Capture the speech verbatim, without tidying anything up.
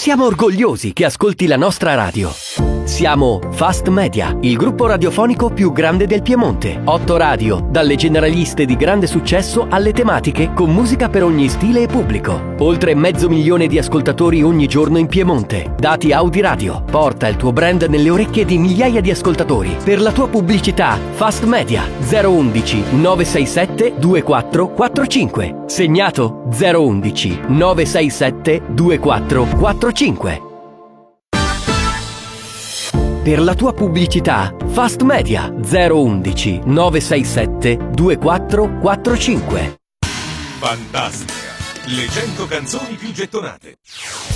Siamo orgogliosi che ascolti la nostra radio. Siamo Fast Media, il gruppo radiofonico più grande del Piemonte. Otto radio, dalle generaliste di grande successo alle tematiche con musica per ogni stile e pubblico. Oltre mezzo milione di ascoltatori ogni giorno in Piemonte. Dati Audi Radio. Porta il tuo brand nelle orecchie di migliaia di ascoltatori. Per la tua pubblicità, Fast Media zero undici nove sei sette due quattro quattro cinque. Segnato zero undici nove sei sette due quattro quattro cinque. Per la tua pubblicità, Fast Media zero undici nove sei sette due quattro quattro cinque. Fantastica, le cento canzoni più gettonate.